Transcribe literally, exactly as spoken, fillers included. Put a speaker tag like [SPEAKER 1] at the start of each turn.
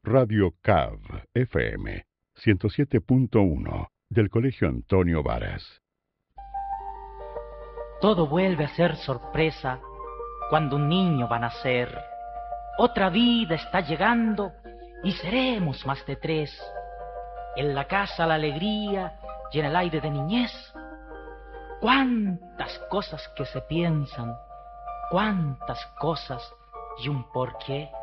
[SPEAKER 1] Radio C A V F M ciento siete punto uno del Colegio Antonio Varas.
[SPEAKER 2] Todo vuelve a ser sorpresa cuando un niño va a nacer. Otra vida está llegando y seremos más de tres. En la casa la alegría y en el aire de niñez. Cuántas cosas que se piensan, cuántas cosas y un porqué.